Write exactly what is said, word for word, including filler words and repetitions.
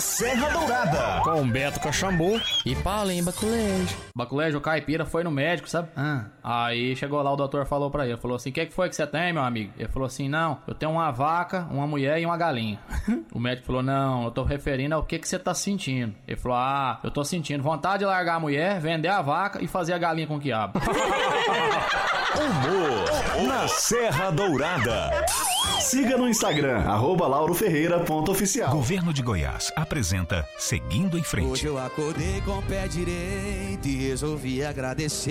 Serra Dourada. Com Beto Caxambu e Paulinho Baculejo. Baculejo, o caipira foi no médico, sabe? Ah. Aí chegou lá, o doutor falou pra ele, falou assim, o que, que foi que você tem, meu amigo? Ele falou assim, não, eu tenho uma vaca, uma mulher e uma galinha. O médico falou, não, eu tô referindo ao que que você tá sentindo. Ele falou, ah, eu tô sentindo vontade de largar a mulher, vender a vaca e fazer a galinha com quiabo. Humor na Serra Dourada. Siga no Instagram, arroba lauro ferreira ponto oficial. Governo de Goiás apresenta Seguindo em Frente. Hoje eu acordei com o pé direito e resolvi agradecer.